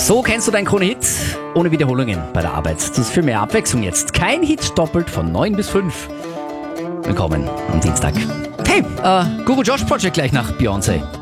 So kennst du deinen Krone-Hit ohne Wiederholungen bei der Arbeit. Das ist für mehr Abwechslung jetzt. Kein Hit doppelt von 9 bis 5. Willkommen am Dienstag. Hey, Guru Josh Project gleich nach Beyoncé.